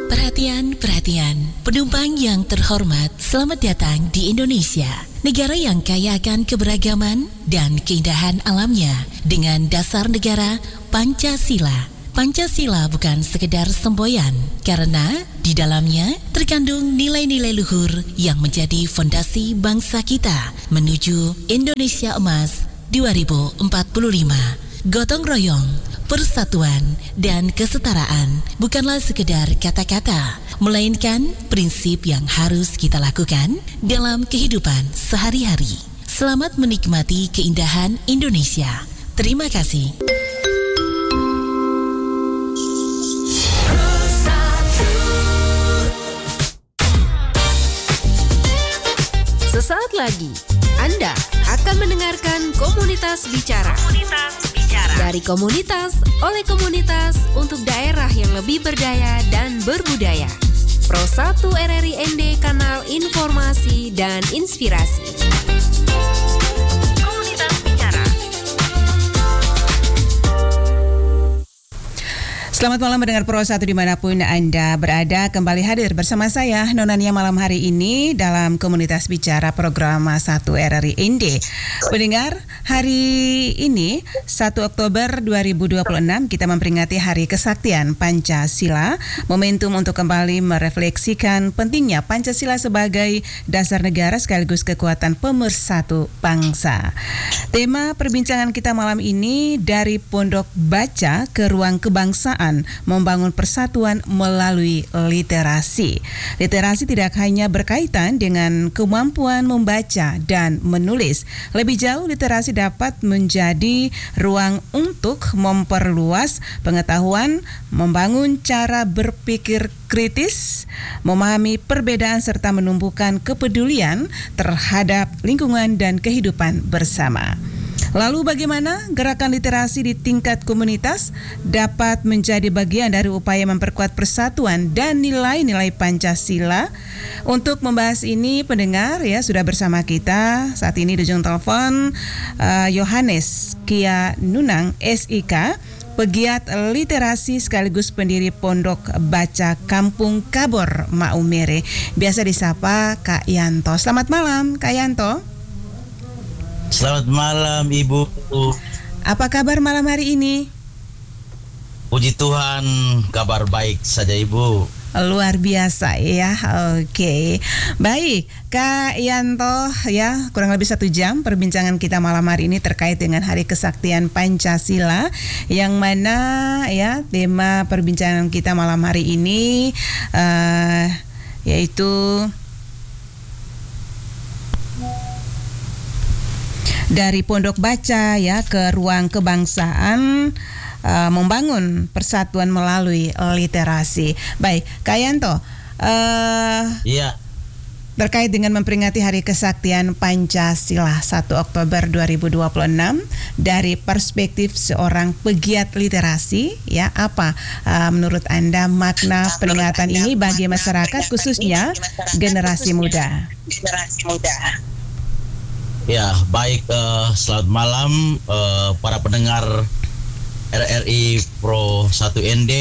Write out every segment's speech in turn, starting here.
Perhatian, penumpang yang terhormat, selamat datang di Indonesia, negara yang kaya akan keberagaman dan keindahan alamnya dengan dasar negara Pancasila. Pancasila bukan sekedar semboyan, karena di dalamnya terkandung nilai-nilai luhur yang menjadi fondasi bangsa kita menuju Indonesia Emas 2045. Gotong royong, persatuan, dan kesetaraan bukanlah sekedar kata-kata, melainkan prinsip yang harus kita lakukan dalam kehidupan sehari-hari. Selamat menikmati keindahan Indonesia. Terima kasih. Sesaat lagi, Anda akan mendengarkan Komunitas Bicara. Dari komunitas, oleh komunitas, untuk daerah yang lebih berdaya dan berbudaya. Pro 1 RRI ND, kanal informasi dan inspirasi. Komunitas Bicara. Selamat malam mendengar Pro 1 dimanapun Anda berada. Kembali hadir bersama saya Nonania malam hari ini dalam Komunitas Bicara program 1 RRI ND. Pendengar, hari ini 1 Oktober 2026 kita memperingati Hari Kesaktian Pancasila. Momentum untuk kembali merefleksikan pentingnya Pancasila sebagai dasar negara sekaligus kekuatan pemersatu bangsa. Tema perbincangan kita malam ini dari Pondok Baca ke Ruang Kebangsaan, membangun persatuan melalui literasi. Literasi tidak hanya berkaitan dengan kemampuan membaca dan menulis. Lebih jauh, literasi dapat menjadi ruang untuk memperluas pengetahuan, membangun cara berpikir kritis, memahami perbedaan serta menumbuhkan kepedulian terhadap lingkungan dan kehidupan bersama. Lalu bagaimana gerakan literasi di tingkat komunitas dapat menjadi bagian dari upaya memperkuat persatuan dan nilai-nilai Pancasila? Untuk membahas ini, pendengar ya sudah bersama kita saat ini di ujung telepon Yohanes Kia Nunang SIK, pegiat literasi sekaligus pendiri Pondok Baca Kampung Kabor Maumere, biasa disapa Kak Yanto. Selamat malam Kak Yanto. Selamat malam Ibu. Apa kabar malam hari ini? Puji Tuhan, kabar baik saja Ibu. Luar biasa ya. Oke. Baik, Kak Yanto ya, kurang lebih 1 jam perbincangan kita malam hari ini terkait dengan Hari Kesaktian Pancasila, yang mana ya tema perbincangan kita malam hari ini yaitu dari Pondok Baca ya ke Ruang Kebangsaan, membangun persatuan melalui literasi. Baik, Kak Yanto, Iya. terkait dengan memperingati Hari Kesaktian Pancasila 1 Oktober 2026 dari perspektif seorang pegiat literasi ya, apa menurut Anda makna peringatan ini bagi masyarakat khususnya generasi muda? Ya, baik, selamat malam para pendengar RRI Pro 1 ND.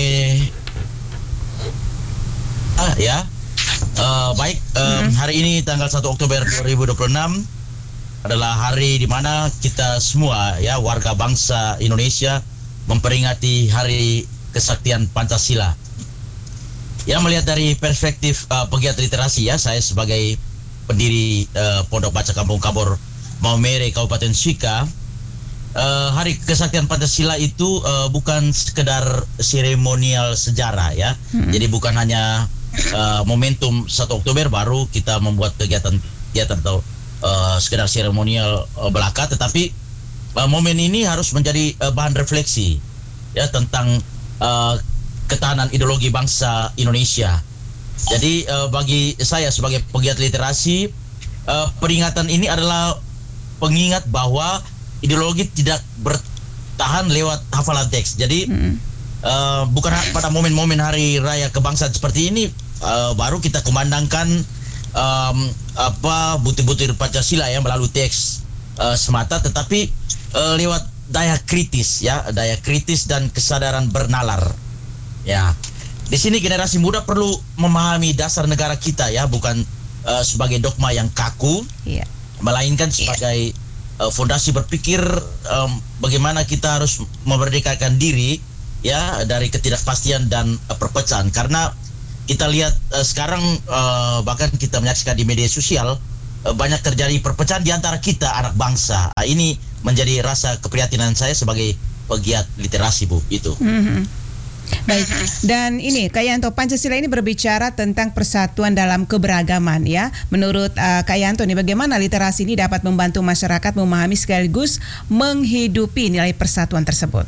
Baik, hari ini tanggal 1 Oktober 2026 adalah hari di mana kita semua ya warga bangsa Indonesia memperingati Hari Kesaktian Pancasila. Ya, melihat dari perspektif pegiat literasi ya, saya sebagai pendiri Pondok Baca Kampung Kabor Maumere, Kabupaten Sika, Hari Kesaktian Pancasila itu bukan sekedar seremonial sejarah ya. Jadi bukan hanya momentum 1 Oktober baru kita membuat kegiatan atau sekedar seremonial belaka, tetapi momen ini harus menjadi bahan refleksi ya tentang ketahanan ideologi bangsa Indonesia. Jadi bagi saya sebagai pegiat literasi, peringatan ini adalah pengingat bahwa ideologi tidak bertahan lewat hafalan teks. Jadi bukan pada momen-momen hari raya kebangsaan seperti ini baru kita kumandangkan butir-butir Pancasila ya melalui teks semata, tetapi lewat daya kritis dan kesadaran bernalar ya. di sini generasi muda perlu memahami dasar negara kita ya, bukan sebagai dogma yang kaku, melainkan sebagai fondasi berpikir bagaimana kita harus memerdekakan diri ya dari ketidakpastian dan perpecahan. Karena kita lihat sekarang bahkan kita menyaksikan di media sosial banyak terjadi perpecahan di antara kita anak bangsa. Ini menjadi rasa keprihatinan saya sebagai pegiat literasi, Bu. Itu. Baik, dan ini Kak Yanto, Pancasila ini berbicara tentang persatuan dalam keberagaman ya. Menurut Kak Yanto nih, bagaimana literasi ini dapat membantu masyarakat memahami sekaligus menghidupi nilai persatuan tersebut?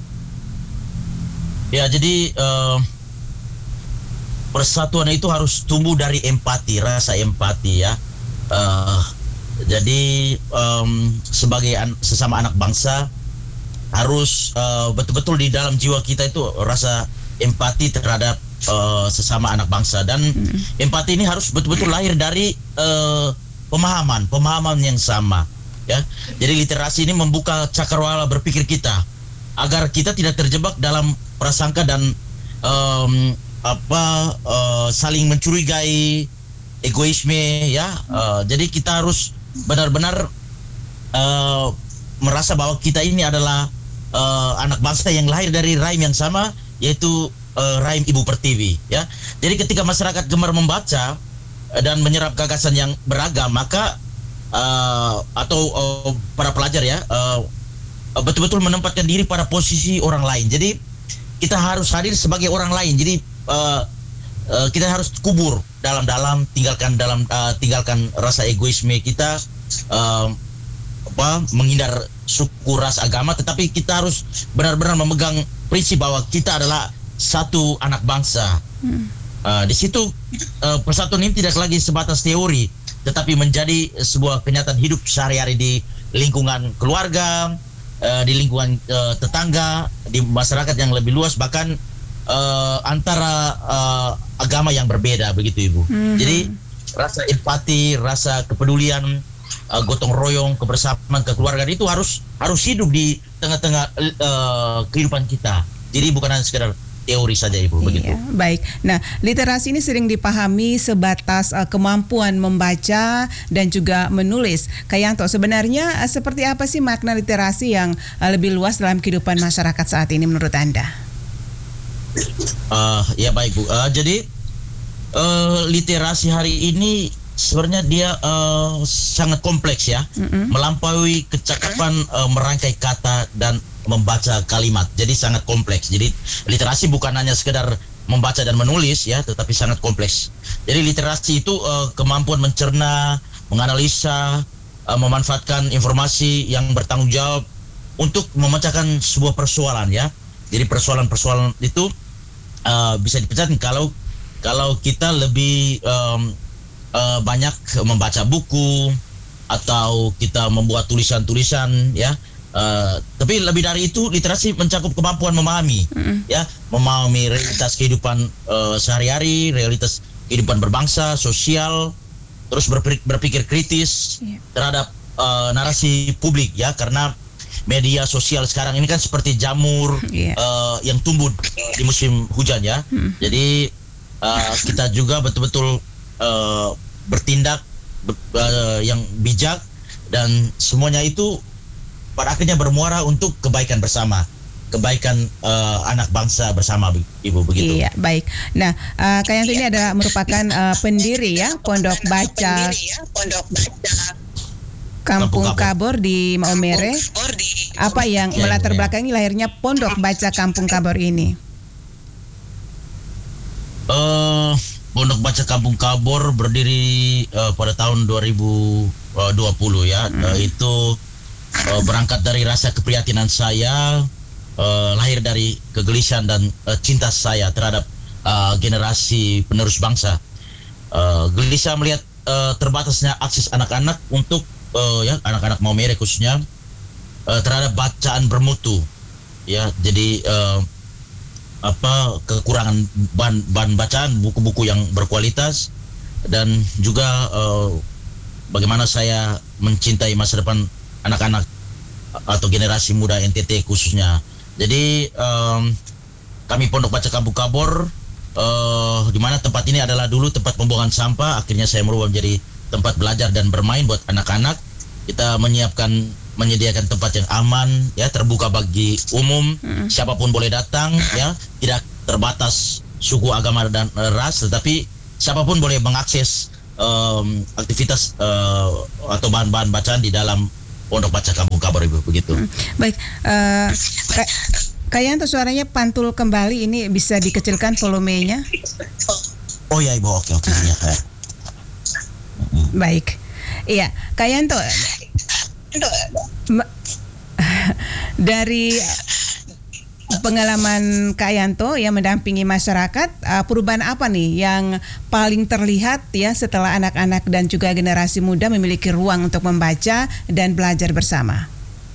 Ya, jadi persatuan itu harus tumbuh dari empati, rasa empati ya. Jadi sebagai sesama anak bangsa harus betul-betul di dalam jiwa kita itu rasa empati terhadap sesama anak bangsa, dan empati ini harus betul-betul lahir dari pemahaman yang sama ya. Jadi literasi ini membuka cakrawala berpikir kita agar kita tidak terjebak dalam prasangka dan saling mencurigai, egoisme ya. Jadi kita harus benar-benar merasa bahwa kita ini adalah anak bangsa yang lahir dari rahim yang sama, yaitu rahim Ibu Pertiwi ya. Jadi ketika masyarakat gemar membaca dan menyerap gagasan yang beragam, maka para pelajar ya betul-betul menempatkan diri pada posisi orang lain. Jadi kita harus hadir sebagai orang lain. Jadi kita harus kubur dalam-dalam, tinggalkan rasa egoisme kita, menghindar suku, ras, agama, tetapi kita harus benar-benar memegang prinsip bahwa kita adalah satu anak bangsa. Di situ persatuan ini tidak lagi sebatas teori, tetapi menjadi sebuah kenyataan hidup sehari-hari di lingkungan keluarga, di lingkungan tetangga, di masyarakat yang lebih luas, bahkan antara agama yang berbeda, begitu Ibu. Jadi rasa empati, rasa kepedulian, gotong royong, kebersamaan, kekeluargaan itu harus hidup di tengah-tengah kehidupan kita. Jadi bukan hanya sekedar teori saja, Ibu. Begitu. Baik. Nah, literasi ini sering dipahami sebatas kemampuan membaca dan juga menulis. Kak Yanto, sebenarnya seperti apa sih makna literasi yang lebih luas dalam kehidupan masyarakat saat ini menurut Anda? Ya baik, Bu. Jadi literasi hari ini sebenarnya dia sangat kompleks ya, melampaui kecakapan merangkai kata dan membaca kalimat. Jadi sangat kompleks. Jadi literasi bukan hanya sekedar membaca dan menulis ya, tetapi sangat kompleks. Jadi literasi itu kemampuan mencerna, menganalisa, memanfaatkan informasi yang bertanggung jawab untuk memecahkan sebuah persoalan ya. Jadi persoalan-persoalan itu bisa dipecahkan kalau kita lebih banyak membaca buku atau kita membuat tulisan-tulisan ya. Tapi lebih dari itu, literasi mencakup kemampuan memahami ya, memahami realitas kehidupan sehari-hari, realitas kehidupan berbangsa, sosial, terus berpikir kritis terhadap narasi publik ya, karena media sosial sekarang ini kan seperti jamur yang tumbuh di musim hujan ya. Jadi kita juga betul-betul bertindak yang bijak, dan semuanya itu pada akhirnya bermuara untuk kebaikan bersama, kebaikan anak bangsa bersama, Ibu, begitu. Iya, baik. Nah, Kak Yanto ini adalah merupakan pendiri ya Pondok Baca Kampung Kabor di Maumere. Apa yang melatar belakangi lahirnya Pondok Baca Kampung Kabor ini? Pondok Baca Kampung Kabor berdiri pada tahun 2020 ya. Itu berangkat dari rasa keprihatinan saya, lahir dari kegelisahan dan cinta saya terhadap generasi penerus bangsa. Gelisah melihat terbatasnya akses anak-anak untuk anak-anak Maumere khususnya terhadap bacaan bermutu ya. Jadi kekurangan bahan bacaan, buku-buku yang berkualitas, dan juga bagaimana saya mencintai masa depan anak-anak atau generasi muda NTT khususnya. Jadi kami Pondok Baca Kampung Kabor di mana tempat ini adalah dulu tempat pembuangan sampah, akhirnya saya merubah menjadi tempat belajar dan bermain buat anak-anak. Kita menyediakan tempat yang aman, ya, terbuka bagi umum, siapapun boleh datang, ya, tidak terbatas suku, agama dan ras, tetapi siapapun boleh mengakses aktivitas atau bahan-bahan bacaan di dalam Pondok Baca Kampung Kabor, Ibu, begitu. Baik, Kak Yanto, suaranya pantul kembali, ini bisa dikecilkan volumenya? Oh ya, Ibu, oke. Ya. Baik, iya, Kak Yanto, dari pengalaman Kak Yanto yang mendampingi masyarakat, perubahan apa nih yang paling terlihat ya setelah anak-anak dan juga generasi muda memiliki ruang untuk membaca dan belajar bersama?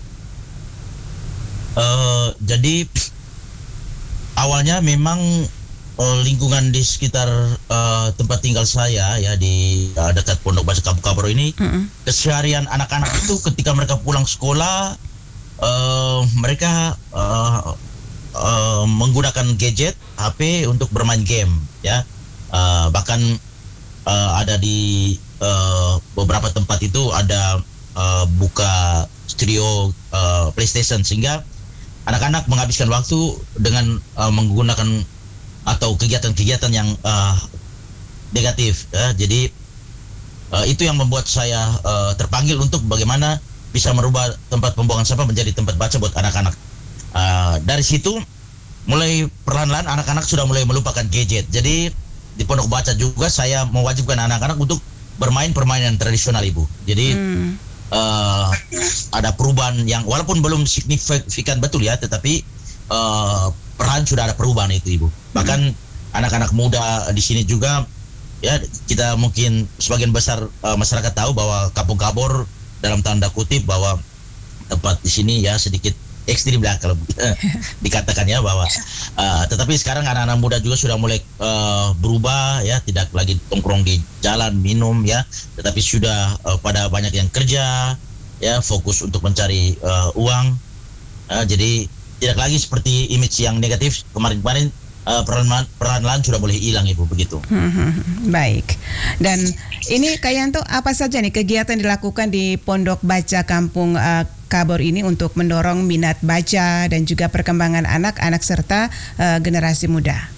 Jadi awalnya memang lingkungan di sekitar tempat tinggal saya, ya, di dekat Pondok Baca Kampung Kabor ini, keseharian anak-anak itu ketika mereka pulang sekolah, mereka menggunakan gadget, HP untuk bermain game, ya. Bahkan ada di beberapa tempat itu ada buka studio PlayStation, sehingga anak-anak menghabiskan waktu dengan menggunakan atau kegiatan-kegiatan yang negatif, ya. Jadi itu yang membuat saya terpanggil untuk bagaimana bisa merubah tempat pembuangan sampah menjadi tempat baca buat anak-anak. Dari situ mulai perlahan-lahan anak-anak sudah mulai melupakan gadget. Jadi di Pondok Baca juga saya mewajibkan anak-anak untuk bermain permainan tradisional, Ibu. Jadi ada perubahan yang walaupun belum signifikan betul, ya, tetapi perlahan sudah ada perubahan itu, Ibu. Bahkan anak-anak muda di sini juga, ya, kita mungkin sebagian besar masyarakat tahu bahwa Kampung Kabor dalam tanda kutip bahwa tempat di sini, ya, sedikit ekstrim lah kalau dikatakan, ya, bahwa tetapi sekarang anak-anak muda juga sudah mulai berubah, ya, tidak lagi tongkrong di jalan minum, ya, tetapi sudah pada banyak yang kerja, ya, fokus untuk mencari uang, jadi tidak lagi seperti image yang negatif kemarin-kemarin. Perlahan-lahan sudah mulai hilang, Ibu, begitu. Baik. Dan ini Kak Yanto, apa saja nih kegiatan dilakukan di Pondok Baca Kampung Kabor ini untuk mendorong minat baca dan juga perkembangan anak-anak serta generasi muda?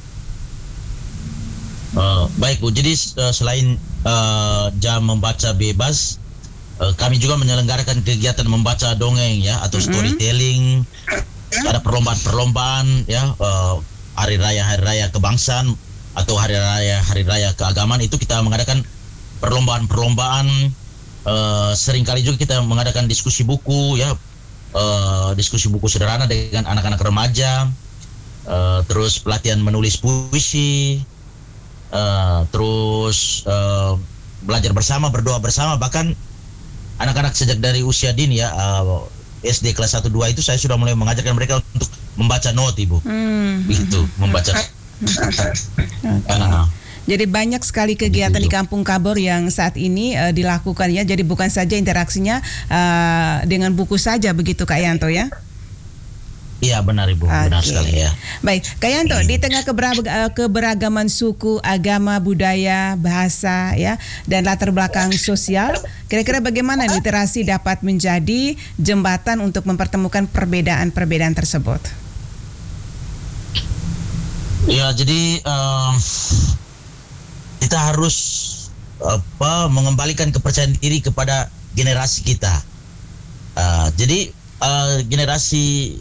Baik, Bu. Jadi selain jam membaca bebas, kami juga menyelenggarakan kegiatan membaca dongeng, ya, atau storytelling. Ada perlombaan-perlombaan, ya, hari raya kebangsaan atau hari raya keagamaan, itu kita mengadakan perlombaan-perlombaan. Seringkali juga kita mengadakan diskusi buku, ya, diskusi buku sederhana dengan anak-anak remaja, terus pelatihan menulis puisi, terus belajar bersama, berdoa bersama. Bahkan anak-anak sejak dari usia dini, ya, SD kelas 1-2 itu saya sudah mulai mengajarkan mereka untuk membaca not, Ibu. Begitu, membaca. Jadi banyak sekali kegiatan di Kampung Kabor yang saat ini dilakukan, ya. Jadi bukan saja interaksinya dengan buku saja, begitu Kak Yanto, ya? Iya, benar, Ibu, benar sekali, ya. Baik, Kak Yanto, di tengah keberagaman suku, agama, budaya, bahasa, ya, dan latar belakang sosial, kira-kira bagaimana literasi dapat menjadi jembatan untuk mempertemukan perbedaan-perbedaan tersebut? Ya, jadi kita harus mengembalikan kepercayaan diri kepada generasi kita. Jadi generasi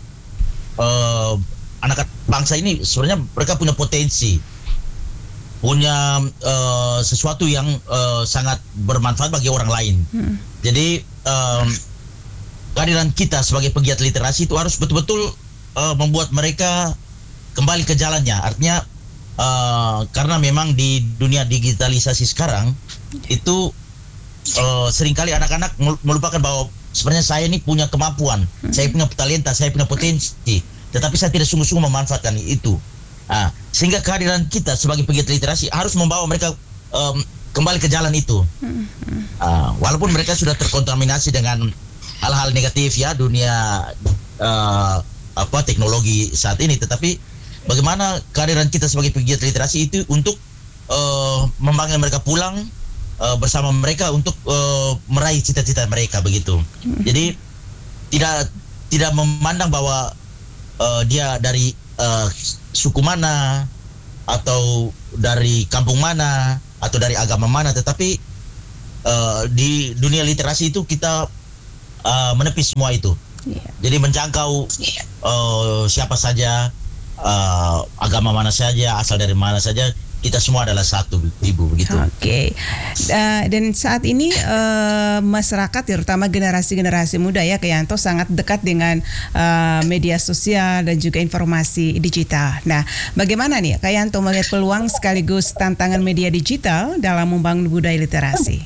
anak bangsa ini sebenarnya mereka punya potensi, punya sesuatu yang sangat bermanfaat bagi orang lain. Jadi kehadiran kita sebagai pegiat literasi itu harus betul-betul membuat mereka kembali ke jalannya. Artinya karena memang di dunia digitalisasi sekarang itu seringkali anak-anak melupakan bahwa sebenarnya saya ini punya kemampuan, saya punya talenta, saya punya potensi, tetapi saya tidak sungguh-sungguh memanfaatkan itu. Sehingga kehadiran kita sebagai pegiat literasi harus membawa mereka kembali ke jalan itu. Walaupun mereka sudah terkontaminasi dengan hal-hal negatif, ya, dunia teknologi saat ini, tetapi bagaimana kehadiran kita sebagai pegiat literasi itu untuk memanggil mereka pulang bersama mereka untuk meraih cita-cita mereka begitu. Jadi tidak memandang bahwa dia dari suku mana atau dari kampung mana atau dari agama mana, tetapi di dunia literasi itu kita menepis semua itu. Jadi menjangkau siapa saja, agama mana saja, asal dari mana saja, kita semua adalah satu, Ibu, begitu. Oke. Dan saat ini masyarakat, terutama generasi muda ya, Kak Yanto, sangat dekat dengan media sosial dan juga informasi digital. Nah, bagaimana nih Kak Yanto melihat peluang sekaligus tantangan media digital dalam membangun budaya literasi?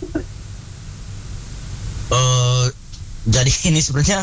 Jadi ini sebenarnya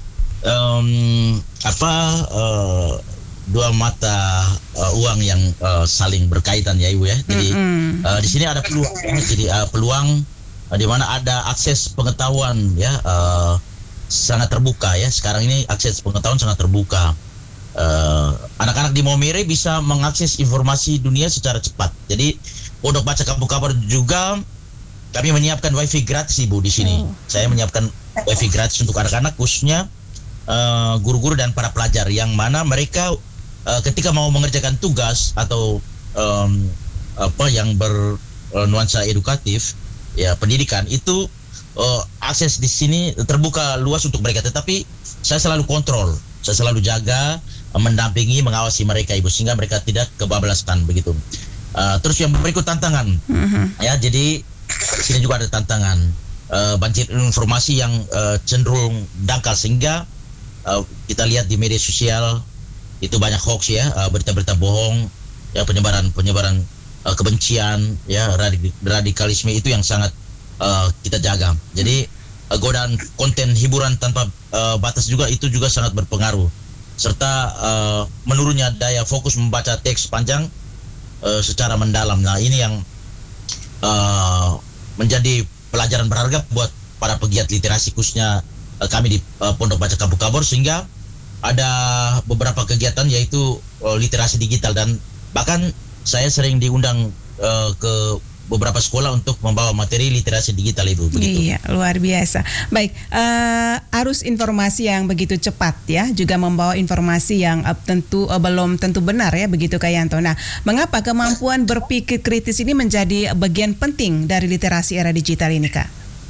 dua mata uang yang saling berkaitan ya, Ibu ya. Jadi di sini ada peluang ya. Jadi peluang di mana ada akses pengetahuan ya, sangat terbuka ya. Sekarang ini akses pengetahuan sangat terbuka. Anak-anak di Maumere bisa mengakses informasi dunia secara cepat. Jadi Pondok Baca Kampung Kabar juga kami menyiapkan wifi gratis, Ibu, di sini. Saya menyiapkan wifi gratis untuk anak-anak, khususnya guru-guru dan para pelajar yang mana mereka ketika mau mengerjakan tugas atau yang bernuansa edukatif ya, pendidikan itu akses di sini terbuka luas untuk mereka. Tetapi saya selalu kontrol, saya selalu jaga, mendampingi, mengawasi mereka, Ibu, sehingga mereka tidak kebablasan begitu. Terus yang berikut tantangan ya, jadi sini juga ada tantangan banjir informasi yang cenderung dangkal, sehingga kita lihat di media sosial itu banyak hoax ya, berita-berita bohong ya, penyebaran kebencian ya, radikalisme itu yang sangat kita jaga. Jadi godaan konten hiburan tanpa batas juga itu juga sangat berpengaruh, serta menurunnya daya fokus membaca teks panjang secara mendalam. Nah, ini yang menjadi pelajaran berharga buat para pegiat literasi, khususnya kami di Pondok Baca Kampung Kabar, sehingga ada beberapa kegiatan yaitu literasi digital, dan bahkan saya sering diundang ke beberapa sekolah untuk membawa materi literasi digital, Ibu, begitu. Iya, luar biasa. Baik, arus informasi yang begitu cepat ya, juga membawa informasi yang belum tentu benar ya, begitu Kak Yanto. Nah, mengapa kemampuan berpikir kritis ini menjadi bagian penting dari literasi era digital ini, Kak?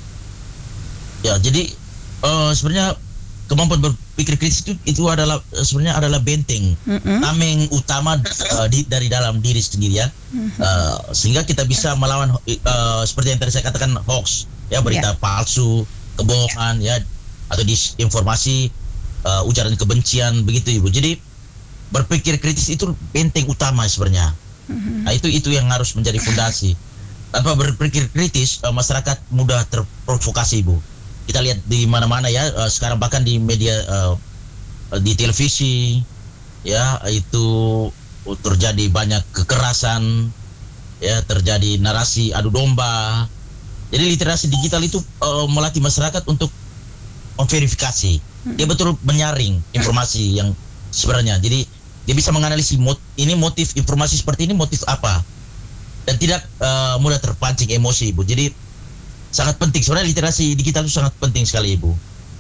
Ya, jadi sebenarnya kemampuan berpikir kritis itu adalah benteng tameng utama dari dalam diri sendiri ya, sehingga kita bisa melawan seperti yang tadi saya katakan, hoax ya, berita palsu, kebohongan ya, atau disinformasi, ujaran kebencian begitu, Ibu. Jadi berpikir kritis itu benteng utama sebenarnya. Nah, itu yang harus menjadi fondasi. Tanpa berpikir kritis, masyarakat mudah terprovokasi, Ibu. Kita lihat di mana-mana ya, sekarang bahkan di media, di televisi ya, itu terjadi banyak kekerasan ya, terjadi narasi adu domba. Jadi literasi digital itu melatih masyarakat untuk memverifikasi, dia betul menyaring informasi yang sebenarnya. Jadi dia bisa menganalisis ini motif informasi seperti ini, motif apa, dan tidak mudah terpancing emosi, Ibu. Jadi sangat penting sebenarnya literasi digital itu, sangat penting sekali, Ibu.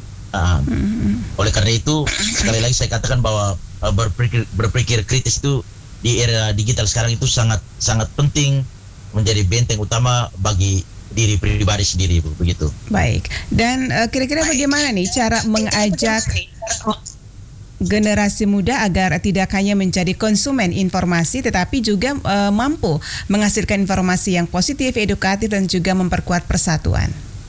Oleh karena itu sekali lagi saya katakan bahwa berpikir kritis itu di era digital sekarang itu sangat penting, menjadi benteng utama bagi diri pribadi sendiri, Ibu, begitu. Baik. Dan kira-kira bagaimana nih cara mengajak generasi muda agar tidak hanya menjadi konsumen informasi, tetapi juga mampu menghasilkan informasi yang positif, edukatif, dan juga memperkuat persatuan?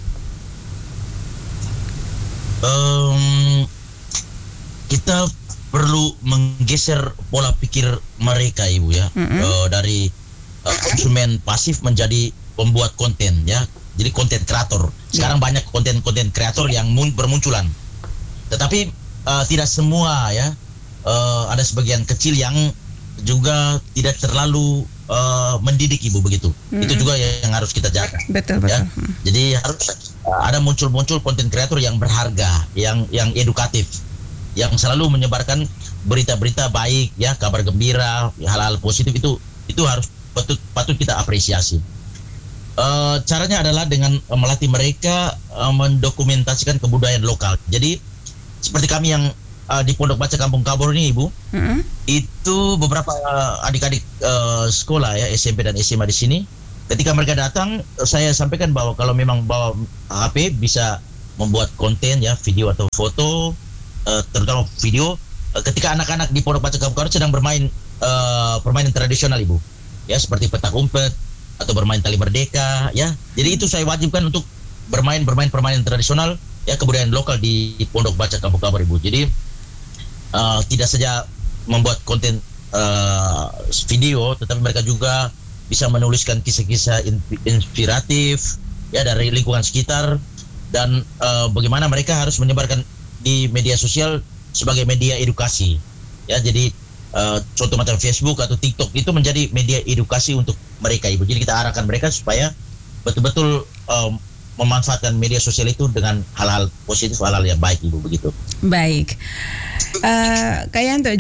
Kita perlu menggeser pola pikir mereka, Ibu ya, dari konsumen pasif menjadi pembuat konten ya. Jadi konten kreator. Sekarang banyak konten kreator yang bermunculan, tetapi tidak semua ya, ada sebagian kecil yang juga tidak terlalu mendidik, Ibu, begitu. Itu juga yang harus kita jaga. Betul. Ya. Jadi harus ada muncul konten kreator yang berharga, yang edukatif. yang selalu menyebarkan berita-berita baik, ya, kabar gembira, hal-hal positif itu harus patut kita apresiasi. Caranya adalah dengan melatih mereka mendokumentasikan kebudayaan lokal. Jadi seperti kami yang di Pondok Baca Kampung Kabor ini, Ibu, itu beberapa adik-adik sekolah ya, SMP dan SMA di sini, ketika mereka datang, saya sampaikan bahwa kalau memang bawa HP bisa membuat konten, ya, video atau foto, terutama video, ketika anak-anak di Pondok Baca Kampung Kabor sedang bermain permainan tradisional, Ibu, ya, seperti petak umpet atau bermain tali merdeka, ya. Jadi itu saya wajibkan untuk bermain permainan tradisional, ya, kebudayaan lokal di Pondok Baca Kampung Kabor, Ibu. Jadi tidak saja membuat konten video, tetapi mereka juga bisa menuliskan kisah-kisah inspiratif, ya, dari lingkungan sekitar, dan bagaimana mereka harus menyebarkan di media sosial sebagai media edukasi, ya. Jadi contoh macam Facebook atau TikTok itu menjadi media edukasi untuk mereka, Ibu. Jadi kita arahkan mereka supaya betul-betul memanfaatkan media sosial itu dengan hal-hal positif, hal-hal yang baik, Ibu, begitu. Baik. Kak Yanto,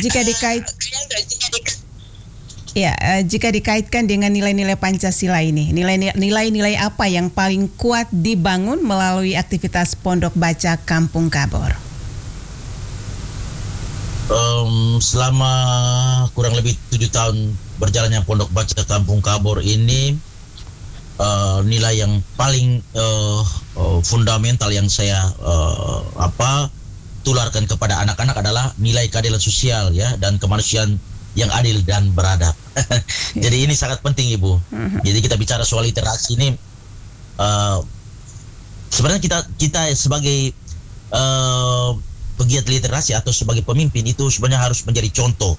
jika dikaitkan dengan nilai-nilai Pancasila ini, nilai-nilai apa yang paling kuat dibangun melalui aktivitas Pondok Baca Kampung Kabor? Selama kurang lebih 7 tahun berjalannya Pondok Baca Kampung Kabor ini, nilai yang paling fundamental yang saya tularkan kepada anak-anak adalah nilai keadilan sosial, ya, dan kemanusiaan yang adil dan beradab. Jadi ini sangat penting, Ibu. Jadi kita bicara soal literasi ini, sebenarnya kita sebagai pegiat literasi atau sebagai pemimpin itu sebenarnya harus menjadi contoh.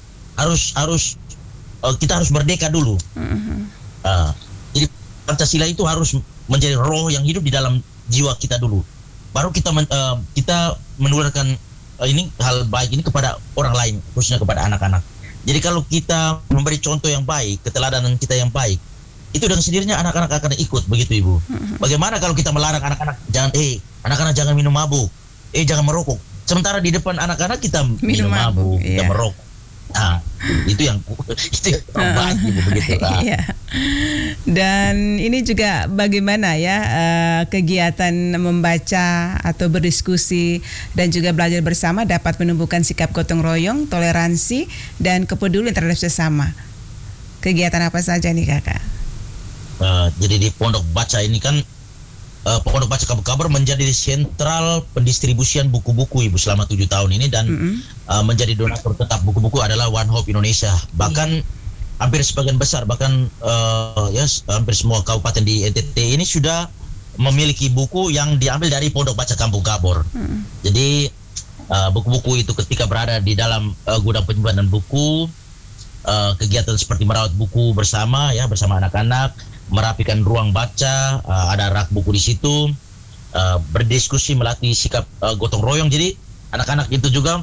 Kita harus merdeka dulu. Jadi Pancasila itu harus menjadi roh yang hidup di dalam jiwa kita dulu. Baru kita menularkan ini hal baik ini kepada orang lain, khususnya kepada anak-anak. Jadi kalau kita memberi contoh yang baik, keteladanan kita yang baik, itu dengan sendirinya anak-anak akan ikut, begitu, Ibu. Bagaimana kalau kita melarang anak-anak jangan minum mabuk, jangan merokok. Sementara di depan anak-anak kita minum mabuk, kita merokok. Nah, itu yang terbaik, Ibu, begitu. Iya. Dan ini juga bagaimana, ya, kegiatan membaca atau berdiskusi dan juga belajar bersama dapat menumbuhkan sikap gotong royong, toleransi, dan kepedulian terhadap sesama. Kegiatan apa saja nih, Kakak? Jadi di Pondok Baca ini kan, Pondok Baca Kampung Kabor menjadi sentral pendistribusian buku-buku, Ibu, selama 7 tahun ini, dan menjadi donatur tetap buku-buku adalah One Hope Indonesia. Bahkan hampir sebagian besar, bahkan hampir semua kabupaten di NTT ini sudah memiliki buku yang diambil dari Pondok Baca Kampung Kabor. Jadi buku-buku itu ketika berada di dalam gudang penyimpanan buku, kegiatan seperti merawat buku bersama, ya, bersama anak-anak, merapikan ruang baca, ada rak buku di situ, berdiskusi, melatih sikap gotong royong. Jadi anak-anak itu juga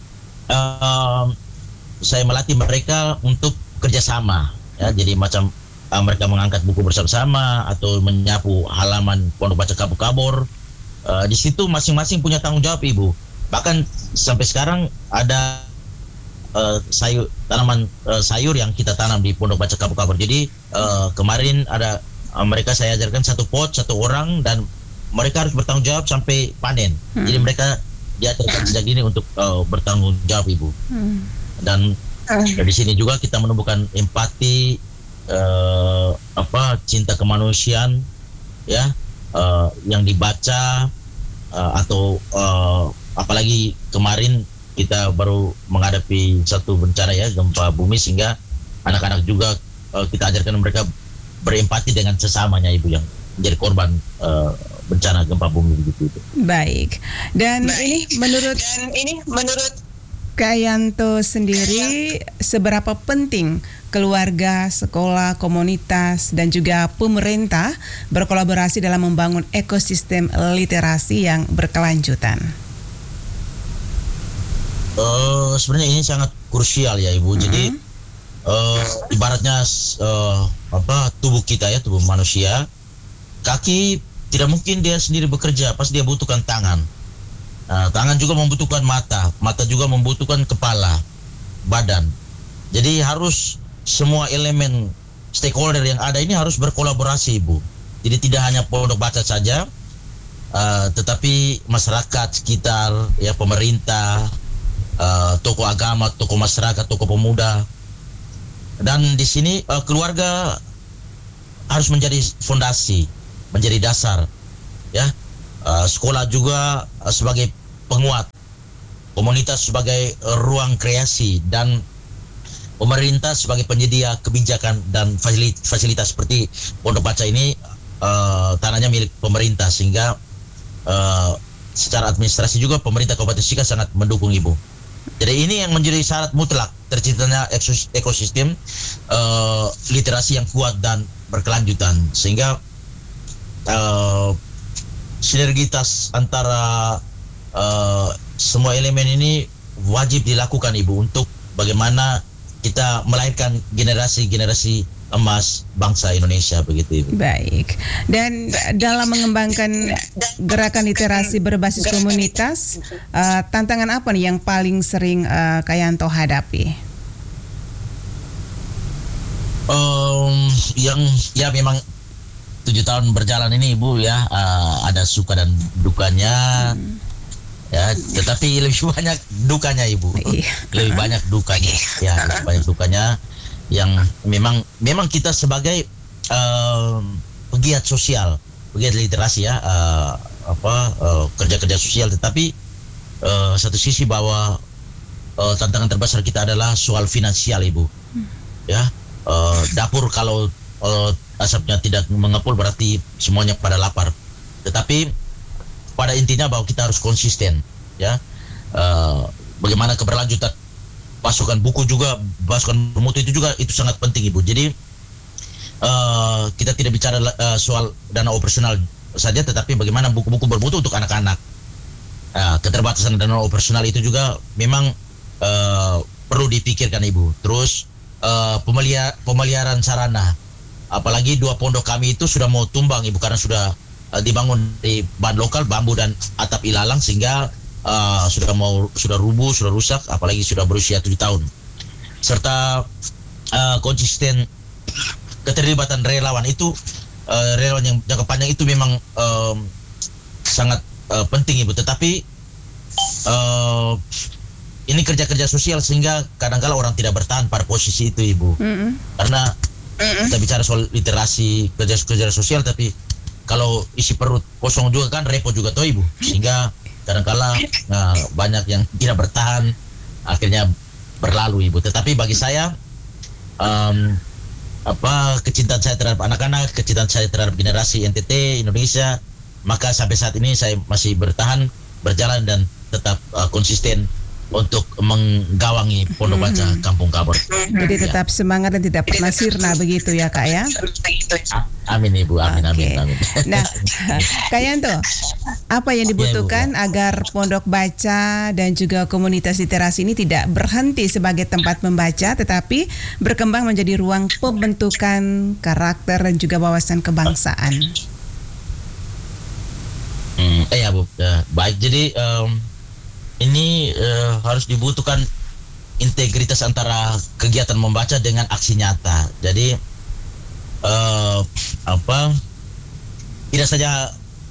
saya melatih mereka untuk kerjasama, ya. Jadi macam mereka mengangkat buku bersama-sama atau menyapu halaman Pondok Baca Kampung Kabor. Di situ masing-masing punya tanggung jawab, Ibu. Bahkan sampai sekarang ada tanaman sayur yang kita tanam di Pondok Baca Kampung Kabor. Jadi kemarin ada mereka saya ajarkan satu pot, satu orang, dan mereka harus bertanggung jawab sampai panen. Jadi mereka diajarkan sejak dini untuk bertanggung jawab, Ibu. Dan di sini juga kita menumbuhkan empati, cinta kemanusiaan, ya, yang dibaca, atau apalagi kemarin kita baru menghadapi satu bencana, ya, gempa bumi, sehingga anak-anak juga kita ajarkan mereka berempati dengan sesamanya, Ibu, yang menjadi korban bencana gempa bumi, begitu. Baik. Dan ini menurut Kak Yanto sendiri, seberapa penting keluarga, sekolah, komunitas, dan juga pemerintah berkolaborasi dalam membangun ekosistem literasi yang berkelanjutan? Sebenarnya ini sangat krusial, ya, Ibu. Jadi ibaratnya tubuh kita, ya, tubuh manusia, kaki tidak mungkin dia sendiri bekerja, pasti dia butuhkan tangan. Tangan juga membutuhkan mata juga membutuhkan kepala, badan. Jadi harus semua elemen stakeholder yang ada ini harus berkolaborasi, Ibu. Jadi tidak hanya pondok baca saja, tetapi masyarakat sekitar, ya pemerintah, tokoh agama, tokoh masyarakat, tokoh pemuda. Dan di sini keluarga harus menjadi fondasi, menjadi dasar, ya. Sekolah juga sebagai penguat, komunitas sebagai ruang kreasi, dan pemerintah sebagai penyedia kebijakan dan fasilitas seperti pondok baca ini. Tanahnya milik pemerintah, sehingga secara administrasi juga pemerintah Kabupaten Sika sangat mendukung, Ibu. Jadi ini yang menjadi syarat mutlak terciptanya ekosistem literasi yang kuat dan berkelanjutan, sehingga sinergitas antara semua elemen ini wajib dilakukan, Ibu, untuk bagaimana kita melahirkan generasi emas bangsa Indonesia, begitu, Ibu. Baik. Dan dalam mengembangkan gerakan literasi berbasis komunitas, tantangan apa nih yang paling sering Kak Yanto hadapi? Yang ya memang 7 tahun berjalan ini, Ibu, ya, ada suka dan dukanya. Ya, tetapi lebih banyak dukanya, Ibu. Lebih banyak dukanya. Ya, lebih banyak dukanya yang memang kita sebagai pegiat sosial, pegiat literasi, ya, kerja-kerja sosial, tetapi satu sisi bahwa tantangan terbesar kita adalah soal finansial, Ibu. Ya, dapur kalau asapnya tidak mengepul berarti semuanya pada lapar. Tetapi pada intinya bahwa kita harus konsisten, ya. Bagaimana keberlanjutan pasukan buku juga, pasukan bermutu itu sangat penting, Ibu. Jadi kita tidak bicara soal dana operasional saja, tetapi bagaimana buku-buku bermutu untuk anak-anak. Keterbatasan dana operasional itu juga memang perlu dipikirkan, Ibu. Terus pemeliharaan sarana, apalagi 2 pondok kami itu sudah mau tumbang, Ibu, karena sudah dibangun di bahan lokal, bambu dan atap ilalang, sehingga sudah rubuh, sudah rusak, apalagi sudah berusia 7 tahun. Serta konsisten keterlibatan relawan itu, relawan yang jangka panjang itu memang sangat penting, Ibu. Tetapi ini kerja-kerja sosial, sehingga kadang-kala orang tidak bertahan pada posisi itu, Ibu. Karena kita bicara soal literasi, kerja sosial, tapi kalau isi perut kosong juga kan repot juga toh, Ibu. Sehingga kadang-kala banyak yang tidak bertahan, akhirnya berlalu, Ibu. Tetapi bagi saya, kecintaan saya terhadap anak-anak, kecintaan saya terhadap generasi NTT Indonesia, maka sampai saat ini saya masih berjalan dan tetap konsisten untuk menggawangi pondok baca Kampung Kabor. Jadi tetap semangat dan tidak pernah sirna, begitu ya, Kak, ya? Amin, Ibu, amin. Nah, Kak Yanto, apa yang dibutuhkan agar pondok baca dan juga komunitas literasi ini tidak berhenti sebagai tempat membaca, tetapi berkembang menjadi ruang pembentukan karakter dan juga wawasan kebangsaan? Ya, Bu. Baik, jadi ini harus dibutuhkan integritas antara kegiatan membaca dengan aksi nyata. Jadi tidak saja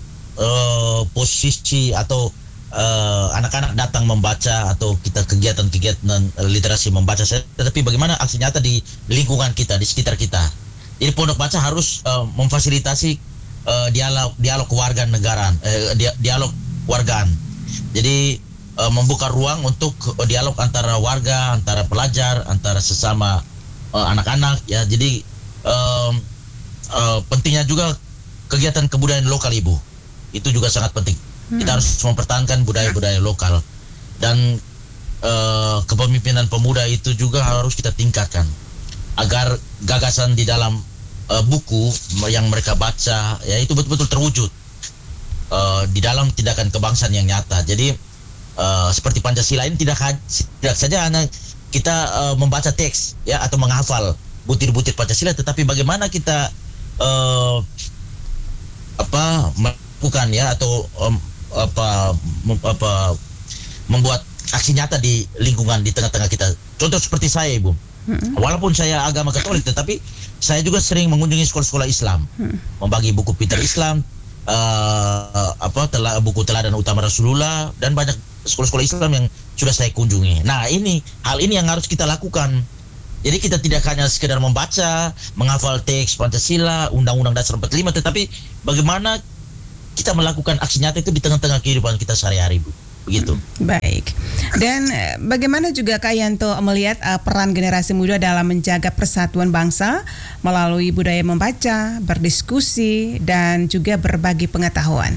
posisi atau anak-anak datang membaca atau kita kegiatan-kegiatan literasi membaca saja, tetapi bagaimana aksi nyata di lingkungan kita, di sekitar kita. Jadi pondok baca harus memfasilitasi dialog kewarganegaraan, dialog wargaan. Jadi membuka ruang untuk dialog antara warga, antara pelajar, antara sesama anak-anak, ya. Jadi pentingnya juga kegiatan kebudayaan lokal, Ibu. Itu juga sangat penting. Kita harus mempertahankan budaya-budaya lokal, dan kepemimpinan pemuda itu juga harus kita tingkatkan agar gagasan di dalam buku yang mereka baca, ya, itu betul-betul terwujud di dalam tindakan kebangsaan yang nyata. Jadi seperti Pancasila ini tidak saja hanya kita membaca teks, ya, atau menghafal butir-butir Pancasila, tetapi bagaimana kita melakukan, ya, atau membuat aksi nyata di lingkungan di tengah-tengah kita. Contoh seperti saya, Ibu. Walaupun saya agama Katolik, tetapi saya juga sering mengunjungi sekolah-sekolah Islam, membagi buku pintar Islam, buku teladan utama Rasulullah, dan banyak sekolah-sekolah Islam yang sudah saya kunjungi. Nah, hal ini yang harus kita lakukan. Jadi kita tidak hanya sekedar membaca, menghafal teks Pancasila, Undang-Undang Dasar 45, tetapi bagaimana kita melakukan aksi nyata itu di tengah-tengah kehidupan kita sehari-hari, Bu. Begitu. Baik. Dan bagaimana juga Kak Yanto melihat peran generasi muda dalam menjaga persatuan bangsa melalui budaya membaca, berdiskusi, dan juga berbagi pengetahuan?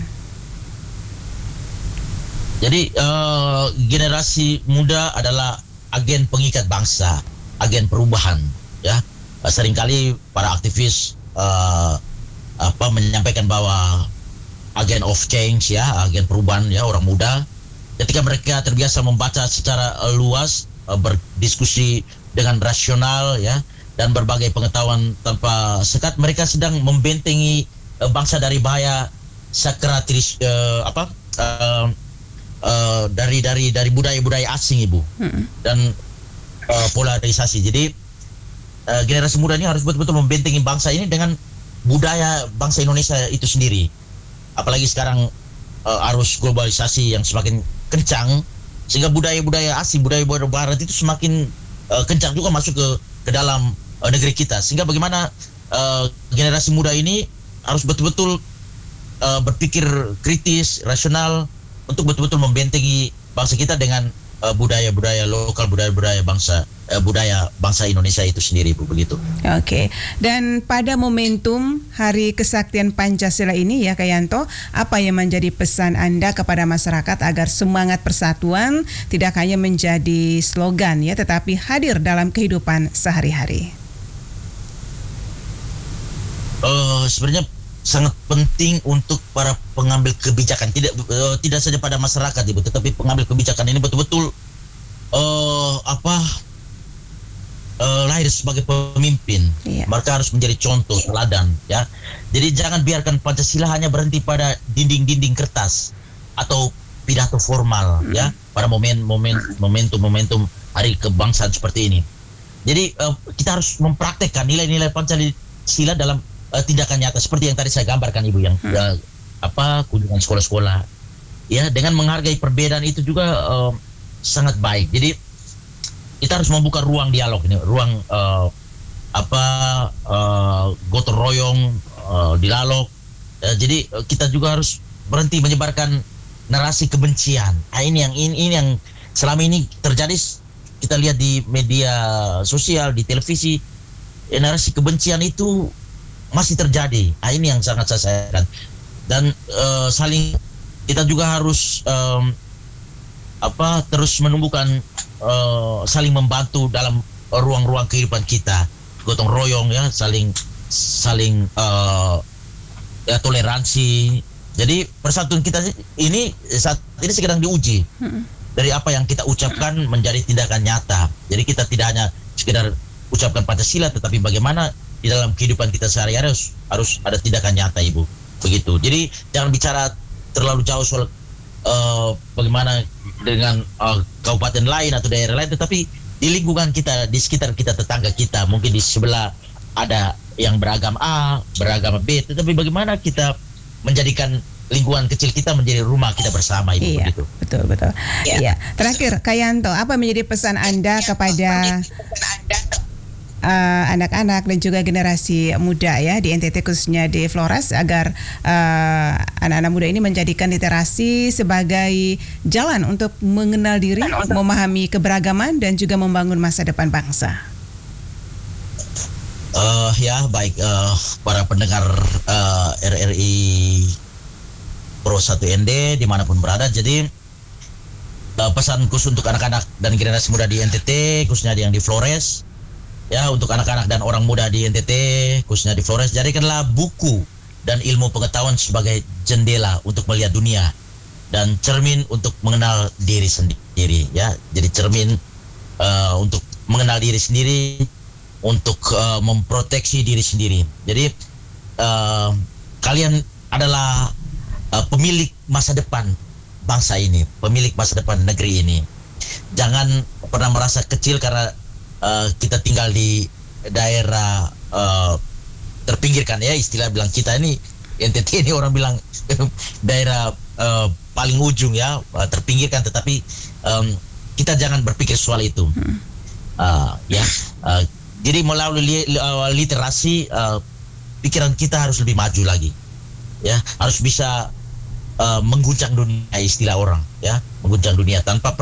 Jadi generasi muda adalah agen pengikat bangsa, agen perubahan, ya. Seringkali para aktivis menyampaikan bahwa agen of change, ya, agen perubahan, ya, orang muda. Ketika mereka terbiasa membaca secara luas, berdiskusi dengan rasional, ya, dan berbagai pengetahuan tanpa sekat, mereka sedang membentengi bangsa dari bahaya sakratis dari budaya-budaya asing, Ibu, dan polarisasi. Jadi generasi muda ini harus betul-betul membentengi bangsa ini dengan budaya bangsa Indonesia itu sendiri. Apalagi sekarang arus globalisasi yang semakin kencang, sehingga budaya-budaya asing, budaya-budaya barat itu semakin kencang juga masuk ke dalam negeri kita. Sehingga bagaimana generasi muda ini harus betul-betul berpikir kritis, rasional, untuk betul-betul membentengi bangsa kita dengan budaya-budaya lokal, budaya-budaya bangsa Indonesia itu sendiri, Bu, begitu. Oke. Dan pada momentum Hari Kesaktian Pancasila ini, ya Kak Yanto, apa yang menjadi pesan Anda kepada masyarakat agar semangat persatuan tidak hanya menjadi slogan, ya, tetapi hadir dalam kehidupan sehari-hari? Sebenarnya sangat penting untuk para pengambil kebijakan, tidak saja pada masyarakat, Ibu, tetapi pengambil kebijakan ini betul-betul lahir sebagai pemimpin. Mereka harus menjadi contoh teladan, ya. Jadi jangan biarkan Pancasila hanya berhenti pada dinding-dinding kertas atau pidato formal, ya, pada momentum hari kebangsaan seperti ini. Jadi kita harus mempraktekkan nilai-nilai Pancasila dalam tindakan nyata, seperti yang tadi saya gambarkan, Ibu, yang kunjungan sekolah-sekolah, ya, dengan menghargai perbedaan itu juga sangat baik. Jadi kita harus membuka ruang dialog ini, ruang gotong royong, dialog. Jadi kita juga harus berhenti menyebarkan narasi kebencian. Ini yang selama ini terjadi, kita lihat di media sosial, di televisi, narasi kebencian itu masih terjadi. Ini yang sangat saya sayangkan. Dan kita juga harus terus menumbuhkan saling membantu dalam ruang-ruang kehidupan kita, gotong royong, ya, saling toleransi. Jadi persatuan kita ini saat ini sedang diuji. Dari apa yang kita ucapkan menjadi tindakan nyata. Jadi kita tidak hanya sekedar ucapkan Pancasila, tetapi bagaimana di dalam kehidupan kita sehari-hari harus ada tindakan nyata, Ibu. Begitu. Jadi jangan bicara terlalu jauh soal bagaimana dengan kabupaten lain atau daerah lain, tetapi di lingkungan kita, di sekitar kita, tetangga kita, mungkin di sebelah ada yang beragama A, beragama B, tetapi bagaimana kita menjadikan lingkungan kecil kita menjadi rumah kita bersama, Ibu. Iya, begitu. Betul. Iya. Terakhir, Kak Yanto, apa menjadi pesan Anda kepada anak-anak dan juga generasi muda, ya, di NTT, khususnya di Flores, agar anak-anak muda ini menjadikan literasi sebagai jalan untuk mengenal diri, memahami keberagaman, dan juga membangun masa depan bangsa? Baik, para pendengar RRI Pro 1 ND dimanapun berada. Jadi pesan khusus untuk anak-anak dan generasi muda di NTT, khususnya yang di Flores, ya, untuk anak-anak dan orang muda di NTT, khususnya di Flores, jadikanlah buku dan ilmu pengetahuan sebagai jendela untuk melihat dunia dan cermin untuk mengenal diri sendiri, ya. Jadi cermin untuk mengenal diri sendiri, untuk memproteksi diri sendiri. Jadi kalian adalah pemilik masa depan bangsa ini, pemilik masa depan negeri ini. Jangan pernah merasa kecil karena kita tinggal di daerah terpinggirkan, ya, istilah bilang kita ini NTT ini orang bilang daerah paling ujung, ya, terpinggirkan, tetapi kita jangan berpikir soal itu. Jadi melalui literasi pikiran kita harus lebih maju lagi, ya, harus bisa mengguncang dunia, istilah orang, ya, mengguncang dunia tanpa